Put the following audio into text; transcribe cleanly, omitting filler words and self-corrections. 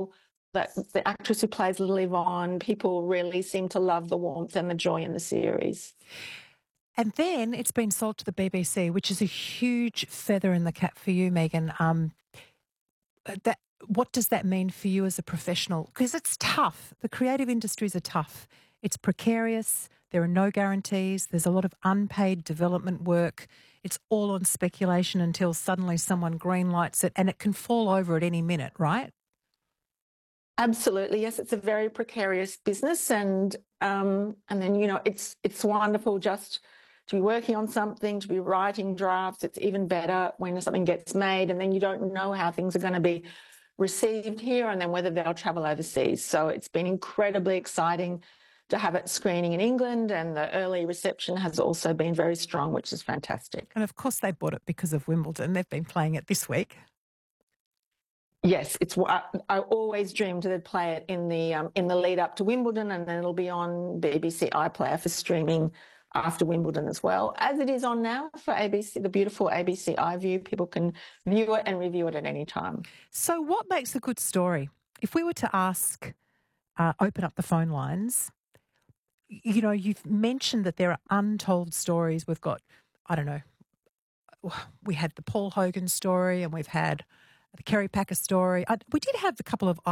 that the actress who plays Lily Vaughan, people really seem to love the warmth and the joy in the series. And then it's been sold to the BBC, which is a huge feather in the cap for you, Megan. What does that mean for you as a professional? Because it's tough. The creative industries are tough. It's precarious. There are no guarantees. There's a lot of unpaid development work. It's all on speculation until suddenly someone greenlights it, and it can fall over at any minute, right? Absolutely, yes. It's a very precarious business, and then it's wonderful just to be working on something, to be writing drafts. It's even better when something gets made, and then you don't know how things are going to be received here, and then whether they'll travel overseas. So it's been incredibly exciting to have it screening in England, and the early reception has also been very strong, which is fantastic. And of course, they bought it because of Wimbledon. They've been playing it this week. Yes, I always dreamed they'd play it in the lead up to Wimbledon, and then it'll be on BBC iPlayer for streaming after Wimbledon as well, as it is on now for ABC, the beautiful ABC iView. People can view it and review it at any time. So what makes a good story? If we were to open up the phone lines, you've mentioned that there are untold stories. We've got, I don't know, we had the Paul Hogan story and we've had the Kerry Packer story. We did have a couple of